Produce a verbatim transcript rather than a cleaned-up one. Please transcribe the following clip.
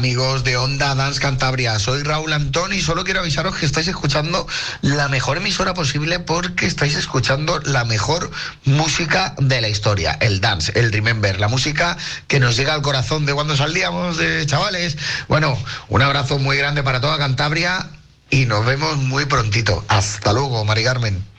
Amigos de Onda Dance Cantabria, soy Raúl Antón y solo quiero avisaros que estáis escuchando la mejor emisora posible porque estáis escuchando la mejor música de la historia, el dance, el remember, la música que nos llega al corazón de cuando salíamos de chavales. Bueno, un abrazo muy grande para toda Cantabria y nos vemos muy prontito. Hasta luego, Mari Carmen.